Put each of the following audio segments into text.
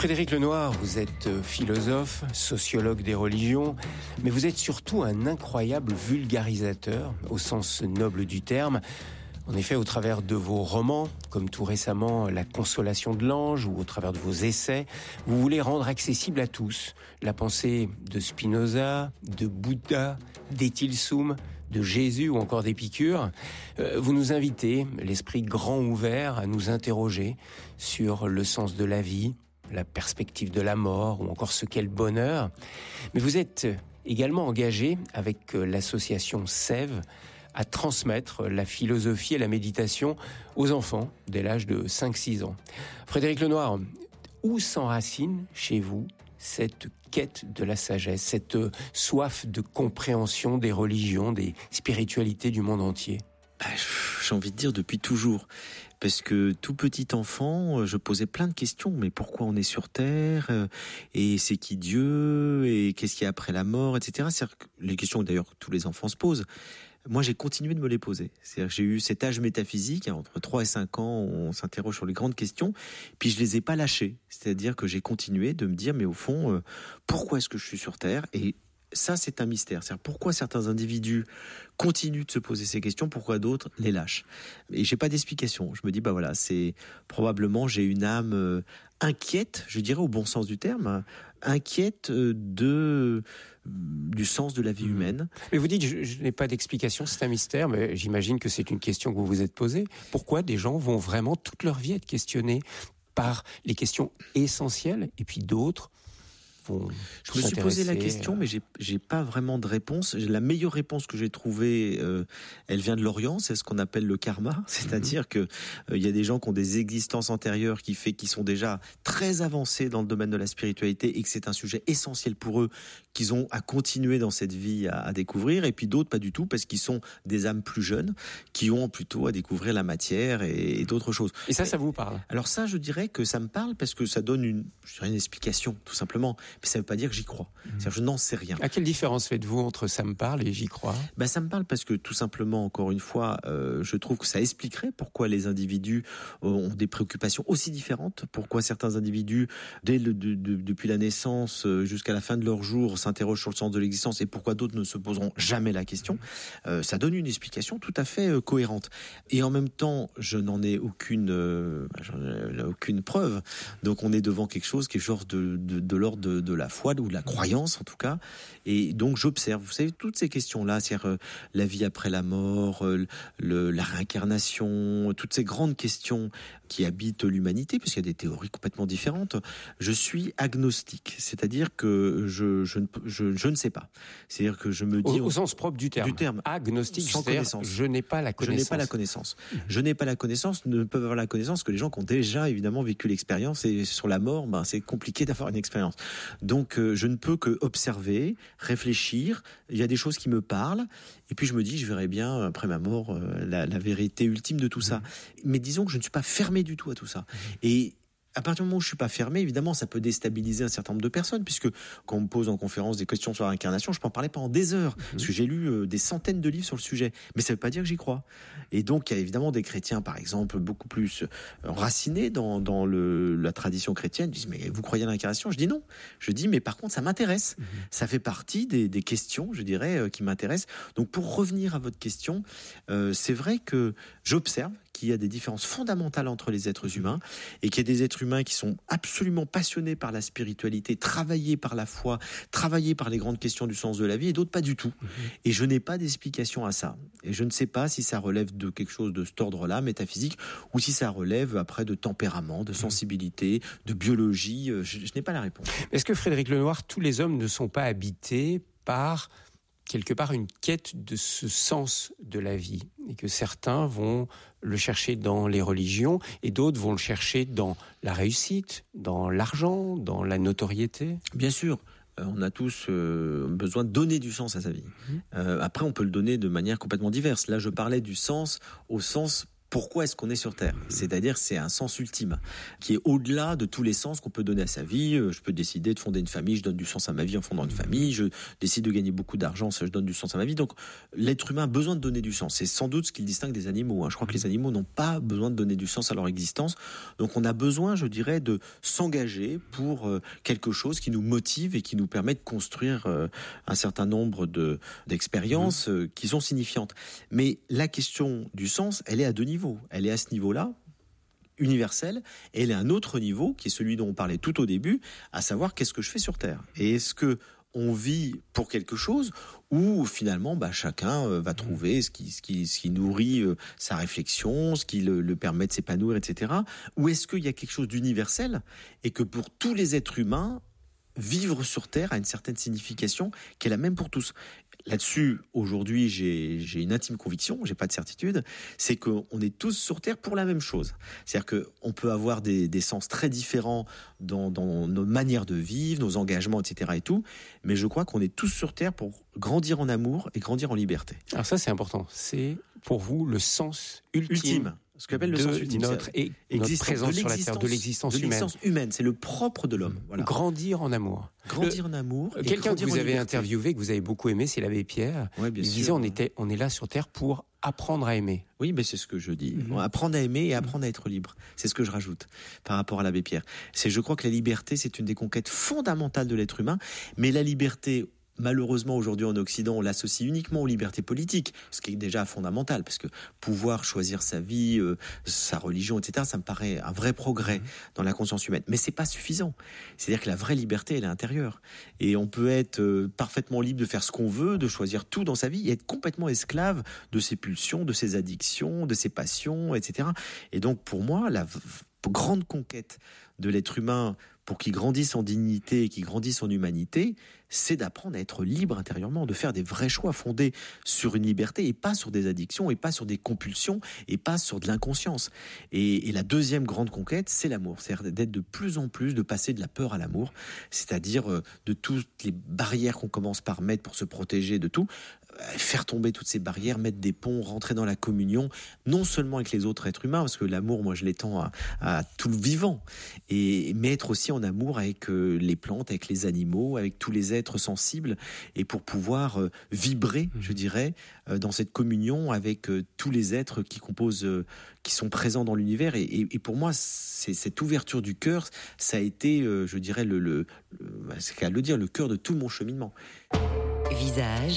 Frédéric Lenoir, vous êtes philosophe, sociologue des religions, mais vous êtes surtout un incroyable vulgarisateur, au sens noble du terme. En effet, au travers de vos romans, comme tout récemment La Consolation de l'Ange, ou au travers de vos essais, vous voulez rendre accessible à tous la pensée de Spinoza, de Bouddha, d'Étil Soum, de Jésus ou encore d'Épicure. Vous nous invitez, l'esprit grand ouvert, à nous interroger sur le sens de la vie, la perspective de la mort ou encore ce qu'est le bonheur. Mais vous êtes également engagé avec l'association Sève à transmettre la philosophie et la méditation aux enfants dès l'âge de 5-6 ans. Frédéric Lenoir, où s'enracine chez vous cette quête de la sagesse, cette soif de compréhension des religions, des spiritualités du monde entier? J'ai envie de dire depuis toujours. Parce que tout petit enfant, je posais plein de questions. Mais pourquoi on est sur Terre? Et c'est qui Dieu? Et qu'est-ce qu'il y a après la mort? Etc. C'est-à-dire que les questions d'ailleurs que tous les enfants se posent. Moi, j'ai continué de me les poser. C'est-à-dire que j'ai eu cet âge métaphysique, entre 3 et 5 ans, on s'interroge sur les grandes questions, puis je les ai pas lâchées. C'est-à-dire que j'ai continué de me dire, mais au fond, pourquoi est-ce que je suis sur Terre? Et ça, c'est un mystère. C'est-à-dire pourquoi certains individus continuent de se poser ces questions, pourquoi d'autres les lâchent. Et j'ai pas d'explication. Je me dis, voilà, c'est probablement j'ai une âme inquiète, je dirais au bon sens du terme, inquiète du sens de la vie humaine. Mais vous dites, je n'ai pas d'explication, c'est un mystère, mais j'imagine que c'est une question que vous vous êtes posée. Pourquoi des gens vont vraiment toute leur vie être questionnés par les questions essentielles, et puis d'autres je me suis posé la question, mais j'ai pas vraiment de réponse. La meilleure réponse que j'ai trouvée, elle vient de l'Orient, c'est ce qu'on appelle le karma, c'est-à-dire que il y a des gens qui ont des existences antérieures qui sont déjà très avancés dans le domaine de la spiritualité et que c'est un sujet essentiel pour eux, qu'ils ont à continuer dans cette vie à découvrir, et puis d'autres pas du tout parce qu'ils sont des âmes plus jeunes qui ont plutôt à découvrir la matière et d'autres choses. Et ça vous parle? Alors ça, je dirais que ça me parle parce que ça donne une explication, tout simplement. Mais ça ne veut pas dire que j'y crois. C'est-à-dire, je n'en sais rien. À quelle différence faites-vous entre ça me parle et j'y crois? Ça me parle parce que, tout simplement, encore une fois, je trouve que ça expliquerait pourquoi les individus ont des préoccupations aussi différentes, pourquoi certains individus, depuis la naissance jusqu'à la fin de leur jour, s'interrogent sur le sens de l'existence et pourquoi d'autres ne se poseront jamais la question. Ça donne une explication tout à fait cohérente. Et en même temps, je n'en ai aucune preuve. Donc, on est devant quelque chose qui est genre de l'ordre de la foi ou de la croyance en tout cas, et donc j'observe, vous savez, toutes ces questions-là, c'est-à-dire la vie après la mort, la réincarnation, toutes ces grandes questions qui habitent l'humanité, parce qu'il y a des théories complètement différentes. Je suis agnostique, c'est-à-dire que je ne sais pas. C'est-à-dire que je me dis au sens propre du terme. Agnostique, sans connaissance. Je n'ai pas la connaissance. Je n'ai pas la connaissance. Je n'ai pas la connaissance. Ne peuvent avoir la connaissance que les gens qui ont déjà évidemment vécu l'expérience, et sur la mort, c'est compliqué d'avoir une expérience. Donc je ne peux que observer, réfléchir. Il y a des choses qui me parlent, et puis je me dis, je verrai bien après ma mort la vérité ultime de tout ça. Mais disons que je ne suis pas fermé du tout à tout ça. Et à partir du moment où je suis pas fermé, évidemment, ça peut déstabiliser un certain nombre de personnes, puisque quand on me pose en conférence des questions sur la réincarnation, je peux en parler pendant des heures, parce que j'ai lu des centaines de livres sur le sujet. Mais ça veut pas dire que j'y crois. Et donc, il y a évidemment des chrétiens, par exemple, beaucoup plus enracinés dans la tradition chrétienne, qui disent, mais vous croyez à l'incarnation? Je dis non. Je dis, mais par contre, ça m'intéresse. Ça fait partie des questions, je dirais, qui m'intéressent. Donc, pour revenir à votre question, c'est vrai que j'observe qu'il y a des différences fondamentales entre les êtres humains, et qu'il y a des êtres humains qui sont absolument passionnés par la spiritualité, travaillés par la foi, travaillés par les grandes questions du sens de la vie, et d'autres pas du tout. Et je n'ai pas d'explication à ça. Et je ne sais pas si ça relève de quelque chose de cet ordre-là, métaphysique, ou si ça relève après de tempérament, de sensibilité, de biologie. Je n'ai pas la réponse. Est-ce que, Frédéric Lenoir, tous les hommes ne sont pas habités par quelque part une quête de ce sens de la vie, et que certains vont le chercher dans les religions et d'autres vont le chercher dans la réussite, dans l'argent, dans la notoriété? Bien sûr. On a tous besoin de donner du sens à sa vie. Après, on peut le donner de manière complètement diverse. Là, je parlais du sens au sens pourquoi est-ce qu'on est sur Terre. C'est-à-dire c'est un sens ultime qui est au-delà de tous les sens qu'on peut donner à sa vie. Je peux décider de fonder une famille, je donne du sens à ma vie en fondant une famille. Je décide de gagner beaucoup d'argent, je donne du sens à ma vie. Donc l'être humain a besoin de donner du sens. C'est sans doute ce qui le distingue des animaux. Je crois que les animaux n'ont pas besoin de donner du sens à leur existence. Donc on a besoin, je dirais, de s'engager pour quelque chose qui nous motive et qui nous permet de construire un certain nombre d'expériences qui sont signifiantes. Mais la question du sens, elle est à deux niveaux. Elle est à ce niveau-là, universel, et elle est à un autre niveau, qui est celui dont on parlait tout au début, à savoir qu'est-ce que je fais sur Terre. Et est-ce que on vit pour quelque chose ou finalement chacun va trouver ce qui nourrit sa réflexion, ce qui le permet de s'épanouir, etc. Ou est-ce qu'il y a quelque chose d'universel et que pour tous les êtres humains, vivre sur Terre a une certaine signification qui est la même pour tous. Là-dessus, aujourd'hui, j'ai une intime conviction, j'ai pas de certitude, c'est qu'on est tous sur Terre pour la même chose. C'est-à-dire qu'on peut avoir des sens très différents dans nos manières de vivre, nos engagements, etc. et tout, mais je crois qu'on est tous sur Terre pour grandir en amour et grandir en liberté. Alors ça, c'est important. C'est pour vous le sens ultime. Ce qu'on appelle le sens ultime, notre présence sur la Terre, de l'existence humaine. C'est le propre de l'homme. Voilà. Grandir en amour. Grandir en amour. Quelqu'un que vous avez interviewé, que vous avez beaucoup aimé, c'est l'abbé Pierre. Ouais, il disait on est là sur Terre pour apprendre à aimer. Oui, mais c'est ce que je dis. Apprendre à aimer et apprendre à être libre. C'est ce que je rajoute par rapport à l'abbé Pierre. Je crois que la liberté, c'est une des conquêtes fondamentales de l'être humain, mais la liberté, malheureusement, aujourd'hui en Occident, on l'associe uniquement aux libertés politiques, ce qui est déjà fondamental, parce que pouvoir choisir sa vie, sa religion, etc., ça me paraît un vrai progrès dans la conscience humaine. Mais c'est pas suffisant. C'est-à-dire que la vraie liberté, elle est intérieure. Et on peut être parfaitement libre de faire ce qu'on veut, de choisir tout dans sa vie, et être complètement esclave de ses pulsions, de ses addictions, de ses passions, etc. Et donc, pour moi, la grande conquête de l'être humain pour qu'il grandisse en dignité et qu'il grandisse en humanité, c'est d'apprendre à être libre intérieurement, de faire des vrais choix fondés sur une liberté et pas sur des addictions et pas sur des compulsions et pas sur de l'inconscience. Et la deuxième grande conquête, c'est l'amour. C'est-à-dire d'être de plus en plus, de passer de la peur à l'amour, c'est-à-dire de toutes les barrières qu'on commence par mettre pour se protéger de tout, faire tomber toutes ces barrières, mettre des ponts, rentrer dans la communion, non seulement avec les autres êtres humains, parce que l'amour, moi je l'étends à tout le vivant, mais être aussi en amour avec les plantes, avec les animaux, avec tous les êtres sensibles, et pour pouvoir vibrer, je dirais, dans cette communion avec tous les êtres qui composent, qui sont présents dans l'univers. Et pour moi, c'est cette ouverture du cœur, ça a été, je dirais, c'est qu'à le dire, le cœur de tout mon cheminement. Visage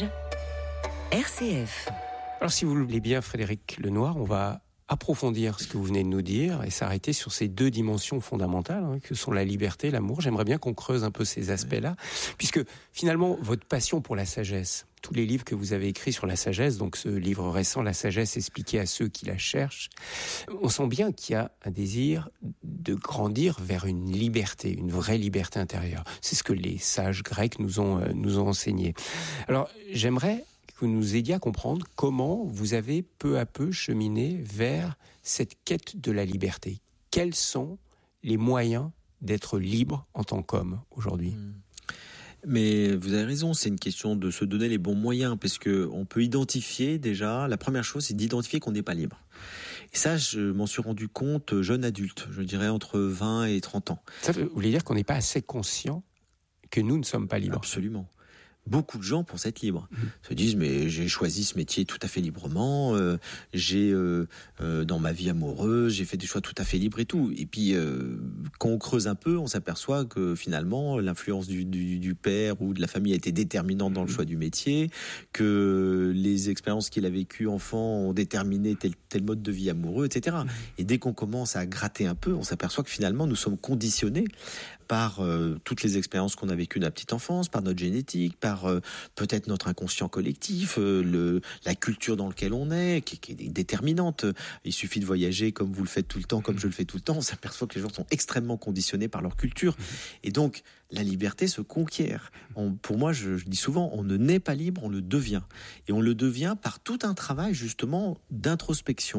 RCF. Alors si vous le voulez bien, Frédéric Lenoir, on va approfondir ce que vous venez de nous dire et s'arrêter sur ces deux dimensions fondamentales que sont la liberté et l'amour. J'aimerais bien qu'on creuse un peu ces aspects-là, puisque finalement, votre passion pour la sagesse, tous les livres que vous avez écrits sur la sagesse, donc ce livre récent, La sagesse expliquée à ceux qui la cherchent, on sent bien qu'il y a un désir de grandir vers une liberté, une vraie liberté intérieure. C'est ce que les sages grecs nous ont enseigné. Alors, j'aimerais que vous nous aidiez à comprendre comment vous avez peu à peu cheminé vers cette quête de la liberté. Quels sont les moyens d'être libre en tant qu'homme aujourd'hui ? Mais vous avez raison, c'est une question de se donner les bons moyens, parce que on peut identifier déjà, la première chose, c'est d'identifier qu'on n'est pas libre. Et ça, je m'en suis rendu compte jeune adulte, je dirais entre 20 et 30 ans. Ça veut dire qu'on n'est pas assez conscient que nous ne sommes pas libres. Absolument. Beaucoup de gens pensent être libres, se disent mais j'ai choisi ce métier tout à fait librement, j'ai dans ma vie amoureuse j'ai fait des choix tout à fait libres et tout. Et puis quand on creuse un peu, on s'aperçoit que finalement l'influence du père ou de la famille a été déterminante dans le choix du métier, que les expériences qu'il a vécues enfant ont déterminé tel mode de vie amoureux, etc. Et dès qu'on commence à gratter un peu, on s'aperçoit que finalement nous sommes conditionnés par toutes les expériences qu'on a vécues dans la petite enfance, par notre génétique, par peut-être notre inconscient collectif, la culture dans laquelle on est, qui est déterminante. Il suffit de voyager comme vous le faites tout le temps, comme je le fais tout le temps, on s'aperçoit que les gens sont extrêmement conditionnés par leur culture. Et donc, la liberté se conquiert. Pour moi, je dis souvent, on ne naît pas libre, on le devient. Et on le devient par tout un travail, justement, d'introspection,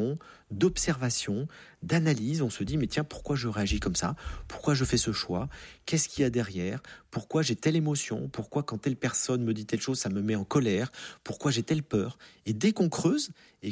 d'observation, d'analyse. On se dit, mais tiens, pourquoi je réagis comme ça? Pourquoi je fais ce choix? Qu'est-ce qu'il y a derrière? Pourquoi j'ai telle émotion? Pourquoi quand telle personne me dit telle chose, ça me met en colère? Pourquoi j'ai telle peur? Et dès qu'on creuse,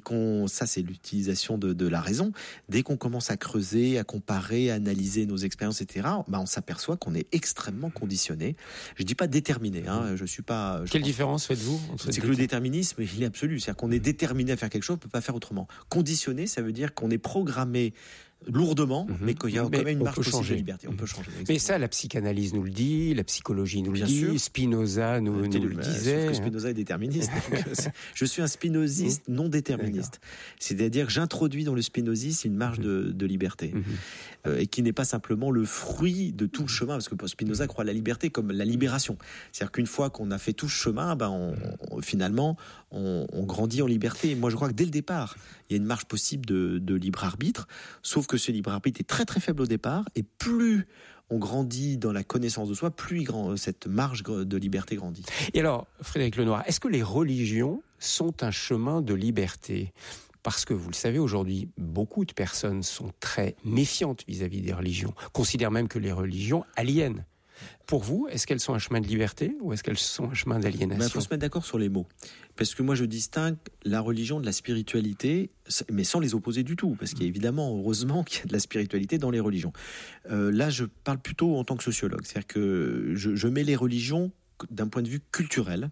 ça c'est l'utilisation de la raison, dès qu'on commence à creuser, à comparer, à analyser nos expériences, etc., on s'aperçoit qu'on est extrêmement conditionné. Je dis pas déterminé, je suis pas... Quelle différence faites-vous? C'est que le déterminisme, il est absolu. C'est-à-dire qu'on est déterminé à faire quelque chose, on ne peut pas faire autrement. Conditionné, ça veut dire qu'on est programmé lourdement, mais qu'il y a quand même une marge possible de liberté. On peut changer. Mais ça, la psychanalyse nous le dit, la psychologie nous le dit, Spinoza nous le disait. Sauf que Spinoza est déterministe. Je suis un spinoziste non déterministe. C'est-à-dire que j'introduis dans le spinozisme une marge de liberté. Et qui n'est pas simplement le fruit de tout le chemin, parce que Spinoza croit à la liberté comme la libération. C'est-à-dire qu'une fois qu'on a fait tout ce chemin, finalement, on grandit en liberté. Et moi, je crois que dès le départ, il y a une marge possible de libre arbitre, sauf que ce libre arbitre est très très faible au départ, et plus on grandit dans la connaissance de soi, plus cette marge de liberté grandit. Et alors, Frédéric Lenoir, est-ce que les religions sont un chemin de liberté ? Parce que, vous le savez, aujourd'hui, beaucoup de personnes sont très méfiantes vis-à-vis des religions, considèrent même que les religions aliènent. Pour vous, est-ce qu'elles sont un chemin de liberté ou est-ce qu'elles sont un chemin d'aliénation ? Il faut se mettre d'accord sur les mots. Parce que moi, je distingue la religion de la spiritualité, mais sans les opposer du tout. Parce qu'il y a évidemment, heureusement, qu'il y a de la spiritualité dans les religions. Là, je parle plutôt en tant que sociologue. C'est-à-dire que je mets les religions d'un point de vue culturel.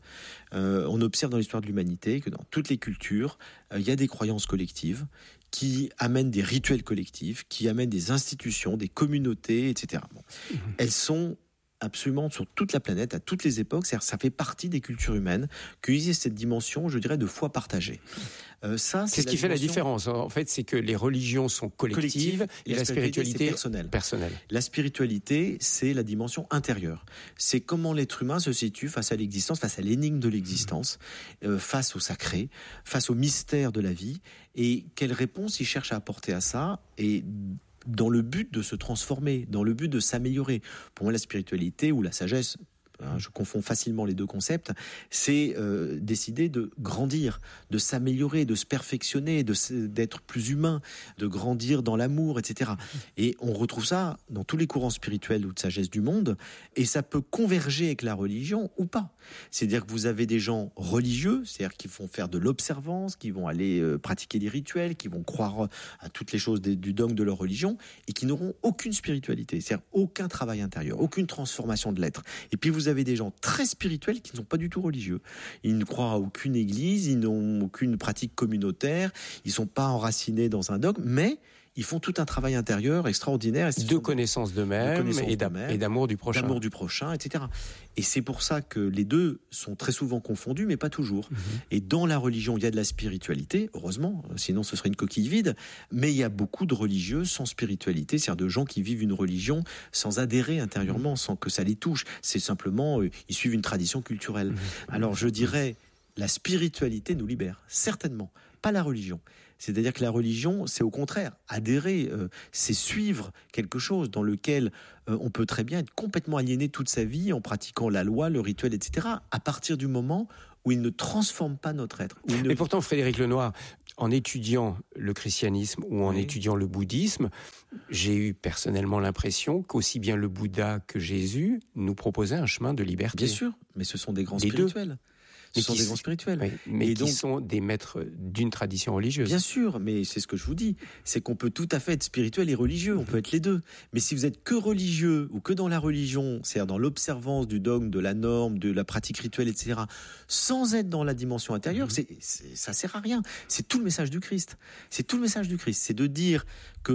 On observe dans l'histoire de l'humanité que dans toutes les cultures, il y a des croyances collectives qui amènent des rituels collectifs, qui amènent des institutions, des communautés, etc. Elles sont absolument sur toute la planète, à toutes les époques. C'est-à-dire, ça fait partie des cultures humaines qu'il y ait cette dimension, je dirais, de foi partagée. C'est ce qui fait la différence. En fait, c'est que les religions sont collectives et la spiritualité est personnelle. La spiritualité, c'est la dimension intérieure. C'est comment l'être humain se situe face à l'existence, face à l'énigme de l'existence, face au sacré, face au mystère de la vie, et quelle réponse il cherche à apporter à ça, et dans le but de se transformer, dans le but de s'améliorer. Pour moi, la spiritualité ou la sagesse, je confonds facilement les deux concepts, c'est décider de grandir, de s'améliorer, de se perfectionner, d'être plus humain, de grandir dans l'amour, etc. Et on retrouve ça dans tous les courants spirituels ou de sagesse du monde, et ça peut converger avec la religion ou pas. C'est-à-dire que vous avez des gens religieux, c'est-à-dire qui vont faire de l'observance, qui vont aller pratiquer des rituels, qui vont croire à toutes les choses du dogme de leur religion, et qui n'auront aucune spiritualité, c'est-à-dire aucun travail intérieur, aucune transformation de l'être. Et puis vous avez des gens très spirituels qui ne sont pas du tout religieux. Ils ne croient à aucune église, ils n'ont aucune pratique communautaire, ils ne sont pas enracinés dans un dogme, mais ils font tout un travail intérieur extraordinaire. De connaissance d'eux-mêmes et d'amour du prochain. D'amour du prochain, etc. Et c'est pour ça que les deux sont très souvent confondus, mais pas toujours. Et dans la religion, il y a de la spiritualité, heureusement, sinon ce serait une coquille vide, mais il y a beaucoup de religieux sans spiritualité, c'est-à-dire de gens qui vivent une religion sans adhérer intérieurement, sans que ça les touche. C'est simplement, ils suivent une tradition culturelle. Alors je dirais, la spiritualité nous libère, certainement, pas la religion. C'est-à-dire que la religion, c'est au contraire, adhérer, c'est suivre quelque chose dans lequel on peut très bien être complètement aliéné toute sa vie en pratiquant la loi, le rituel, etc., à partir du moment où il ne transforme pas notre être. Mais pourtant, Frédéric Lenoir, en étudiant le christianisme ou en étudiant le bouddhisme, j'ai eu personnellement l'impression qu'aussi bien le Bouddha que Jésus nous proposait un chemin de liberté. Bien sûr, mais ce sont des grands spirituels. Ce sont des grands spirituels. Oui, mais qui sont des maîtres d'une tradition religieuse. Bien sûr, mais c'est ce que je vous dis. C'est qu'on peut tout à fait être spirituel et religieux. On peut être les deux. Mais si vous êtes que religieux ou que dans la religion, c'est-à-dire dans l'observance du dogme, de la norme, de la pratique rituelle, etc., sans être dans la dimension intérieure, ça sert à rien. C'est tout le message du Christ. C'est tout le message du Christ. C'est de dire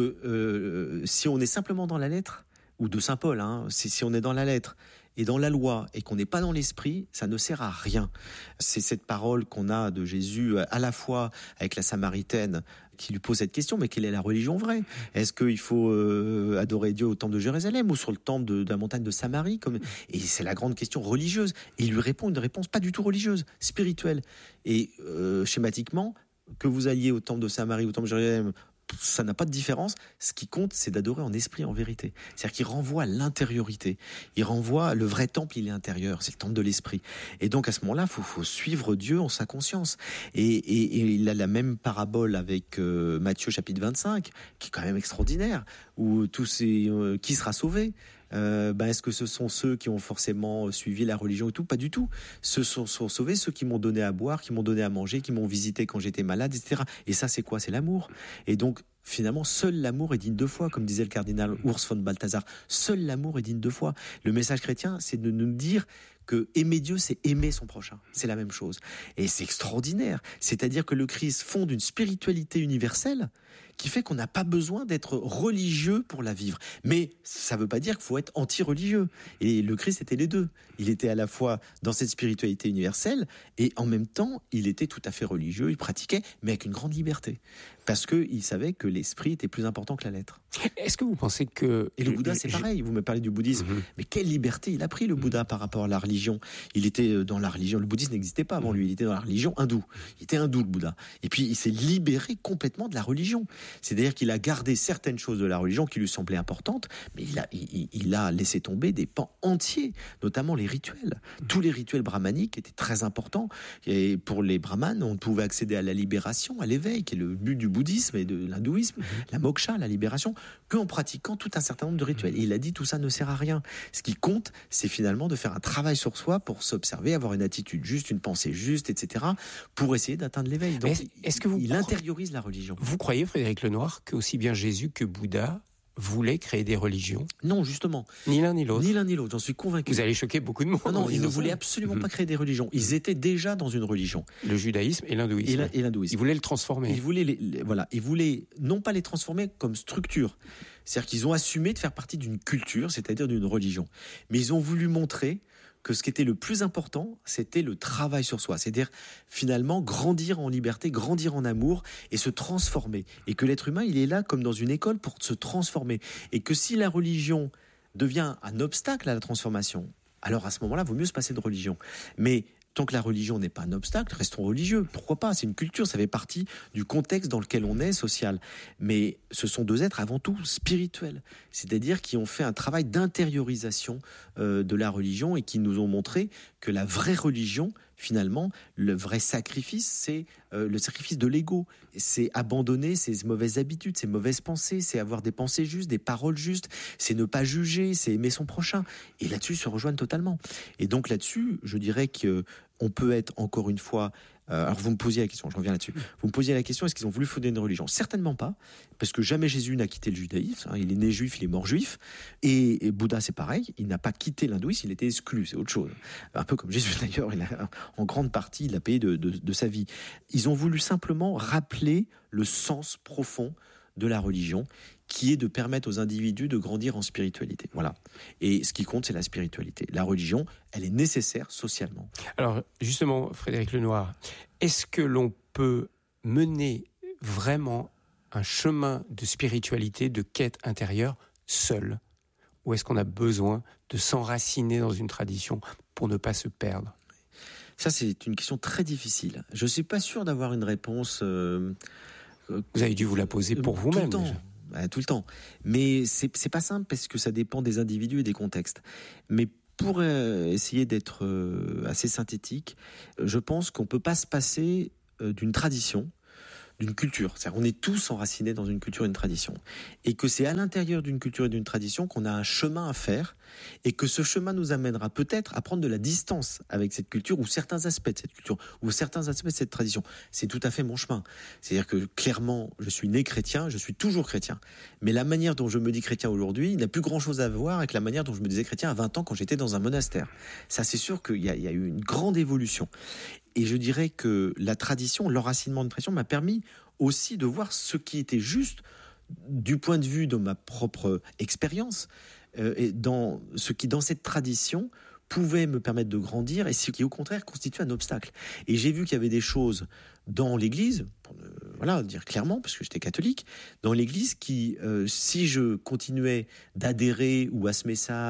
que si on est simplement dans la lettre, ou de Saint Paul, si on est dans la lettre, et dans la loi, et qu'on n'est pas dans l'esprit, ça ne sert à rien. C'est cette parole qu'on a de Jésus, à la fois avec la Samaritaine, qui lui pose cette question, mais quelle est la religion vraie ? Est-ce qu'il faut adorer Dieu au temple de Jérusalem ou sur le temple de la montagne de Samarie ? Et c'est la grande question religieuse. Et il lui répond une réponse pas du tout religieuse, spirituelle. Et schématiquement, que vous alliez au temple de Samarie ou au temple de Jérusalem, ça n'a pas de différence. Ce qui compte, c'est d'adorer en esprit, en vérité. C'est-à-dire qu'il renvoie à l'intériorité. Il renvoie, le vrai temple, il est intérieur. C'est le temple de l'esprit. Et donc, à ce moment-là, faut suivre Dieu en sa conscience. Et il a la même parabole avec Matthieu chapitre 25, qui est quand même extraordinaire, où qui sera sauvé? Est-ce que ce sont ceux qui ont forcément suivi la religion et tout? Pas du tout. Ce sont sauvés ceux qui m'ont donné à boire, qui m'ont donné à manger, qui m'ont visité quand j'étais malade, etc. Et ça, c'est quoi? C'est l'amour. Et donc, finalement, seul l'amour est digne de foi, comme disait le cardinal Urs von Balthasar. Seul l'amour est digne de foi. Le message chrétien, c'est de nous dire que aimer Dieu, c'est aimer son prochain. C'est la même chose. Et c'est extraordinaire. C'est-à-dire que le Christ fonde une spiritualité universelle qui fait qu'on n'a pas besoin d'être religieux pour la vivre. Mais ça ne veut pas dire qu'il faut être anti-religieux. Et le Christ était les deux. Il était à la fois dans cette spiritualité universelle et en même temps, il était tout à fait religieux, il pratiquait, mais avec une grande liberté. Parce qu'il savait que l'esprit était plus important que la lettre. Est-ce que vous pensez que... Et le Bouddha, c'est pareil. Vous me parlez du bouddhisme. Mais quelle liberté il a pris, le Bouddha, par rapport à la religion. Il était dans la religion... Le bouddhisme n'existait pas avant lui. Il était dans la religion hindoue. Il était hindou, le Bouddha. Et puis, il s'est libéré complètement de la religion. C'est-à-dire qu'il a gardé certaines choses de la religion qui lui semblaient importantes, mais il a laissé tomber des pans entiers, notamment les rituels. Tous les rituels brahmaniques étaient très importants. Et pour les brahmanes, on pouvait accéder à la libération, à l'éveil, qui est le but du bouddhisme et de l'hindouisme, la moksha, la libération, qu'en pratiquant tout un certain nombre de rituels. Et il a dit tout ça ne sert à rien. Ce qui compte, c'est finalement de faire un travail sur soi pour s'observer, avoir une attitude juste, une pensée juste, etc., pour essayer d'atteindre l'éveil. Donc, il intériorise la religion. Vous croyez, Frédéric Lenoir, que aussi bien Jésus que Bouddha voulaient créer des religions? Non, justement. Ni l'un ni l'autre. Ni l'un ni l'autre, j'en suis convaincu. Vous allez choquer beaucoup de monde. Non, ils ne voulaient absolument pas créer des religions. Ils étaient déjà dans une religion. Le judaïsme et l'hindouisme. Et l'hindouisme. Ils voulaient le transformer. Ils voulaient non pas les transformer comme structure. C'est-à-dire qu'ils ont assumé de faire partie d'une culture, c'est-à-dire d'une religion. Mais ils ont voulu montrer que ce qui était le plus important, c'était le travail sur soi. C'est-à-dire, finalement, grandir en liberté, grandir en amour et se transformer. Et que l'être humain, il est là comme dans une école pour se transformer. Et que si la religion devient un obstacle à la transformation, alors à ce moment-là, il vaut mieux se passer de religion. Mais tant que la religion n'est pas un obstacle, restons religieux. Pourquoi pas? C'est une culture, ça fait partie du contexte dans lequel on est, social. Mais ce sont deux êtres avant tout spirituels, c'est-à-dire qui ont fait un travail d'intériorisation de la religion et qui nous ont montré que la vraie religion, finalement, le vrai sacrifice, c'est le sacrifice de l'ego. C'est abandonner ses mauvaises habitudes, ses mauvaises pensées, c'est avoir des pensées justes, des paroles justes, c'est ne pas juger, c'est aimer son prochain. Et là-dessus, ils se rejoignent totalement. Et donc là-dessus, je dirais qu'on peut être, encore une fois... alors vous me posiez la question, je reviens là-dessus. Vous me posiez la question, est-ce qu'ils ont voulu fonder une religion? Certainement pas, parce que jamais Jésus n'a quitté le judaïsme. Il est né juif, il est mort juif. Et Bouddha, c'est pareil, il n'a pas quitté l'hindouisme, il était exclu, c'est autre chose. Un peu comme Jésus d'ailleurs, en grande partie, il a payé de sa vie. Ils ont voulu simplement rappeler le sens profond de la religion, qui est de permettre aux individus de grandir en spiritualité. Voilà. Et ce qui compte, c'est la spiritualité. La religion, elle est nécessaire socialement. Alors, justement, Frédéric Lenoir, est-ce que l'on peut mener vraiment un chemin de spiritualité, de quête intérieure, seul? Ou est-ce qu'on a besoin de s'enraciner dans une tradition pour ne pas se perdre? Ça, c'est une question très difficile. Je ne suis pas sûr d'avoir une réponse... Vous avez dû vous la poser pour vous-même. Tout le temps. Mais c'est pas simple parce que ça dépend des individus et des contextes. Mais pour essayer d'être assez synthétique, je pense qu'on peut pas se passer d'une tradition, d'une culture. C'est-à-dire, on est tous enracinés dans une culture et une tradition. Et que c'est à l'intérieur d'une culture et d'une tradition qu'on a un chemin à faire et que ce chemin nous amènera peut-être à prendre de la distance avec cette culture ou certains aspects de cette culture ou certains aspects de cette tradition. C'est tout à fait mon chemin. C'est-à-dire que clairement, je suis né chrétien, je suis toujours chrétien. Mais la manière dont je me dis chrétien aujourd'hui n'a plus grand-chose à voir avec la manière dont je me disais chrétien à 20 ans quand j'étais dans un monastère. Ça, c'est sûr qu'il y a eu une grande évolution. Et je dirais que la tradition, l'enracinement de tradition m'a permis aussi de voir ce qui était juste du point de vue de ma propre expérience et dans ce qui, dans cette tradition, pouvait me permettre de grandir et ce qui, au contraire, constitue un obstacle. Et j'ai vu qu'il y avait des choses dans l'Église, pour dire clairement, parce que j'étais catholique, dans l'Église qui, si je continuais d'adhérer ou à ce message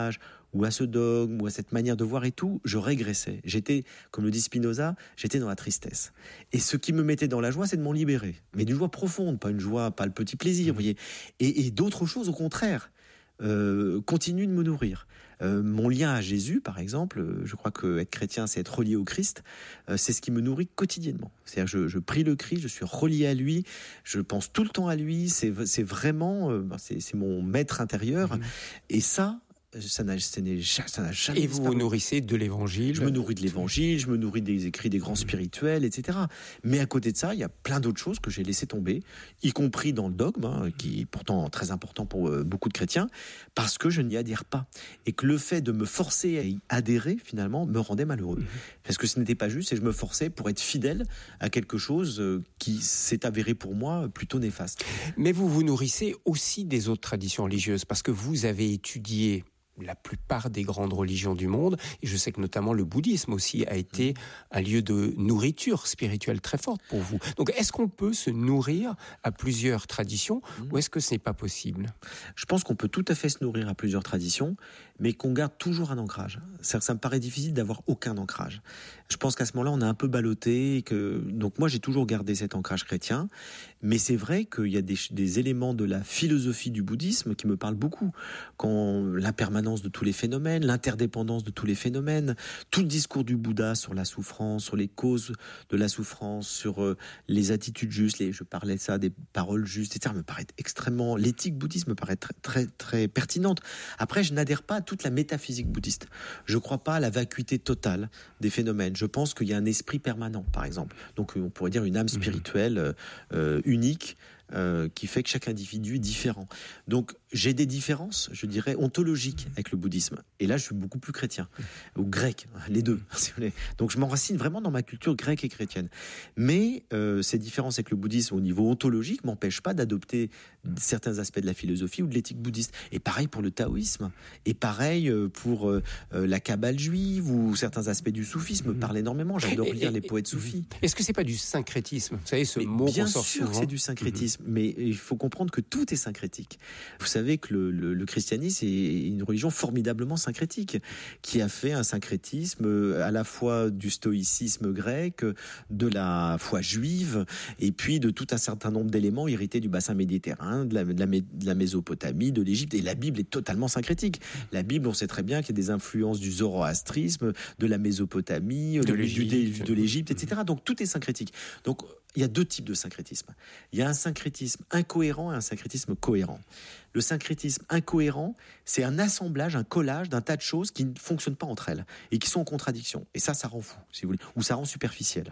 ou à ce dogme, ou à cette manière de voir et tout, je régressais. J'étais, comme le dit Spinoza, j'étais dans la tristesse. Et ce qui me mettait dans la joie, c'est de m'en libérer. Mais d'une joie profonde, pas une joie, pas le petit plaisir, vous voyez. Et d'autres choses, au contraire, continuent de me nourrir. Mon lien à Jésus, par exemple, je crois que être chrétien, c'est être relié au Christ. C'est ce qui me nourrit quotidiennement. C'est-à-dire, je prie le Christ, je suis relié à lui, je pense tout le temps à lui. C'est vraiment, c'est mon maître intérieur. Et ça n'a jamais Et vous disparu. vous nourrissez de l'Évangile. Je me nourris de l'Évangile, je me nourris des écrits des grands spirituels, etc. Mais à côté de ça, il y a plein d'autres choses que j'ai laissé tomber, y compris dans le dogme, qui est pourtant très important pour beaucoup de chrétiens, parce que je n'y adhère pas. Et que le fait de me forcer à y adhérer, finalement, me rendait malheureux. Parce que ce n'était pas juste, et je me forçais pour être fidèle à quelque chose qui s'est avéré pour moi plutôt néfaste. Mais vous vous nourrissez aussi des autres traditions religieuses, parce que vous avez étudié la plupart des grandes religions du monde, et je sais que notamment le bouddhisme aussi a été un lieu de nourriture spirituelle très forte pour vous. Donc est-ce qu'on peut se nourrir à plusieurs traditions, ou est-ce que ce n'est pas possible ? Je pense qu'on peut tout à fait se nourrir à plusieurs traditions, mais qu'on garde toujours un ancrage. Ça me paraît difficile d'avoir aucun ancrage. Je pense qu'à ce moment-là, on a un peu ballotté. Donc moi, j'ai toujours gardé cet ancrage chrétien, mais c'est vrai qu'il y a des éléments de la philosophie du bouddhisme qui me parlent beaucoup. Quand l'impermanence de tous les phénomènes, l'interdépendance de tous les phénomènes, tout le discours du Bouddha sur la souffrance, sur les causes de la souffrance, sur les attitudes justes, je parlais de ça, des paroles justes, etc. me paraît extrêmement, l'éthique bouddhiste me paraît très, très, très pertinente. Après, je n'adhère pas à toute la métaphysique bouddhiste. Je ne crois pas à la vacuité totale des phénomènes. Je pense qu'il y a un esprit permanent, par exemple. Donc, on pourrait dire une âme spirituelle unique, qui fait que chaque individu est différent. Donc j'ai des différences, je dirais, ontologiques avec le bouddhisme. Et là, je suis beaucoup plus chrétien, ou grec, les deux. Si vous voulez. Donc je m'enracine vraiment dans ma culture grecque et chrétienne. Mais ces différences avec le bouddhisme au niveau ontologique m'empêchent pas d'adopter certains aspects de la philosophie ou de l'éthique bouddhiste. Et pareil pour le taoïsme. Et pareil pour la kabbale juive ou certains aspects du soufisme me parlent énormément. J'adore lire les poètes soufis. Est-ce que c'est pas du syncrétisme ? Vous savez, ce mot bien qu'on sort sûr souvent. que c'est du syncrétisme, mais il faut comprendre que tout est syncrétique. Vous savez que le christianisme est une religion formidablement syncrétique, qui a fait un syncrétisme à la fois du stoïcisme grec, de la foi juive, et puis de tout un certain nombre d'éléments hérités du bassin méditerranéen, de la Mésopotamie, de l'Égypte. Et la Bible est totalement syncrétique. La Bible, on sait très bien qu'il y a des influences du zoroastrisme, de la Mésopotamie, de l'Égypte, etc. Donc tout est syncrétique. Donc il y a deux types de syncrétisme. Il y a un syncrétisme incohérent et un syncrétisme cohérent. Le syncrétisme incohérent, c'est un assemblage, un collage d'un tas de choses qui ne fonctionnent pas entre elles et qui sont en contradiction. Et ça rend fou, si vous voulez, ou ça rend superficiel.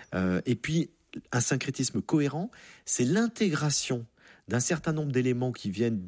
Et puis, un syncrétisme cohérent, c'est l'intégration d'un certain nombre d'éléments qui viennent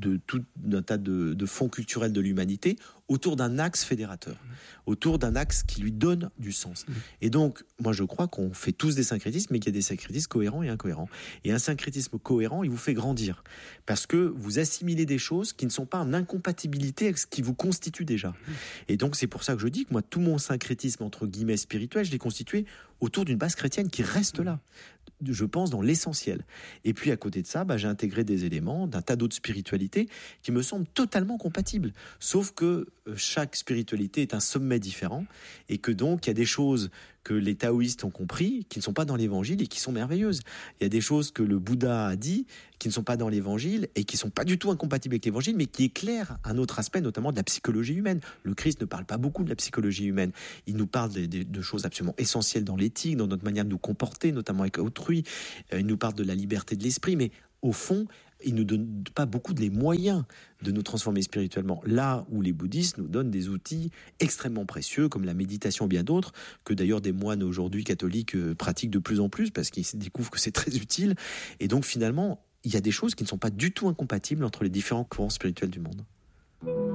d'un tas de fonds culturels de l'humanité autour d'un axe fédérateur, autour d'un axe qui lui donne du sens. Et donc, moi je crois qu'on fait tous des syncrétismes, mais qu'il y a des syncrétismes cohérents et incohérents. Et un syncrétisme cohérent, il vous fait grandir, parce que vous assimilez des choses qui ne sont pas en incompatibilité avec ce qui vous constitue déjà. Et donc c'est pour ça que je dis que moi, tout mon syncrétisme, entre guillemets, spirituel, je l'ai constitué autour d'une base chrétienne qui reste là, je pense, dans l'essentiel. Et puis à côté de ça, j'ai intégré des éléments d'un tas d'autres spiritualités qui me semblent totalement compatibles. Sauf que chaque spiritualité est un sommet différent, et que donc il y a des choses que les taoïstes ont compris, qui ne sont pas dans l'évangile et qui sont merveilleuses. Il y a des choses que le Bouddha a dit, qui ne sont pas dans l'évangile et qui ne sont pas du tout incompatibles avec l'évangile, mais qui éclairent un autre aspect, notamment de la psychologie humaine. Le Christ ne parle pas beaucoup de la psychologie humaine. Il nous parle de choses absolument essentielles dans l'éthique, dans notre manière de nous comporter, notamment avec autrui. Il nous parle de la liberté de l'esprit, mais au fond, il ne nous donne pas beaucoup de les moyens de nous transformer spirituellement. Là où les bouddhistes nous donnent des outils extrêmement précieux, comme la méditation et bien d'autres, que d'ailleurs des moines aujourd'hui catholiques pratiquent de plus en plus, parce qu'ils découvrent que c'est très utile. Et donc finalement, il y a des choses qui ne sont pas du tout incompatibles entre les différents courants spirituels du monde.